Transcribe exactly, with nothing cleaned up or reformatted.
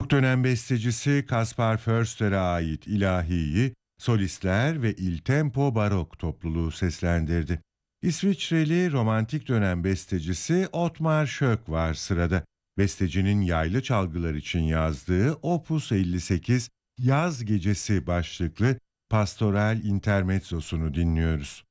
Barok dönem bestecisi Kaspar Förster'e ait ilahiyi solistler ve Il Tempo Barok topluluğu seslendirdi. İsviçreli romantik dönem bestecisi Ottmar Schöck var sırada. Bestecinin yaylı çalgılar için yazdığı Opus elli sekiz Yaz Gecesi başlıklı pastoral intermezzosunu dinliyoruz.